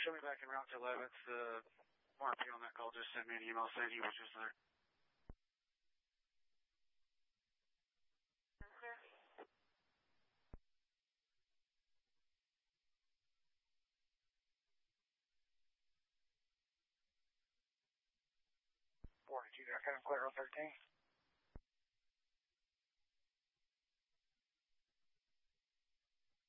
show me back in route to 11th. RP on that call just sent me an email saying he was just there. Okay. 42, I got him clear on 13.